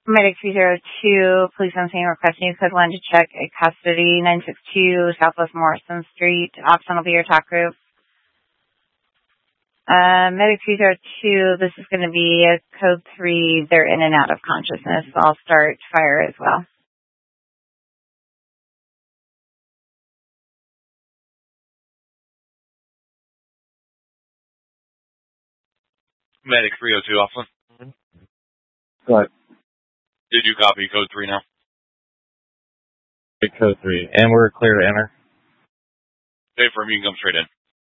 Medic 302, police on scene requesting code 1 to check a custody 962 Southwest Morrison Street. Option will be your talk group. Medic 302, this is going to be a code 3. They're in and out of consciousness. So I'll start fire as well. Medic 302, Austin. Go ahead. Did you copy code 3 now? Code 3. And we're clear to enter. Stay firm, you can come straight in.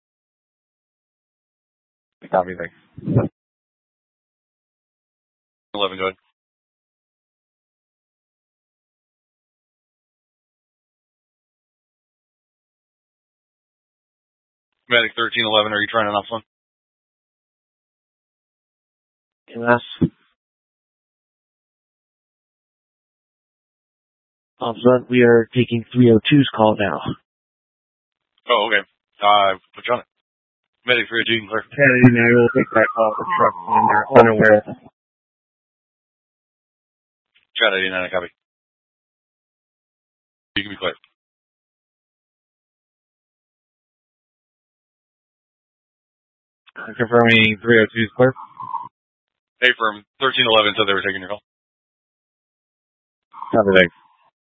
Copy, thanks. 11, go ahead. Medic 1311, are you trying an Austin? Yes. Officer, we are taking 302's call now. Oh, okay. Put you on it. Medic 302, you can clear. Kennedy and I will take that call for truck when they're unaware. Chat 89, copy. You can be clear. Confirming 302 is clear. Hey, firm. 1311 said they were taking your call. Copy, thanks.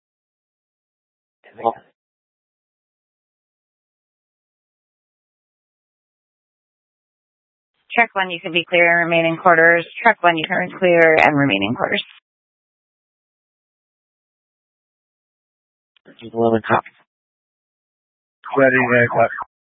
Truck 1, you can be clear in remaining quarters. Truck 1, you can clear and remaining quarters. 11 copy. Ready, copy.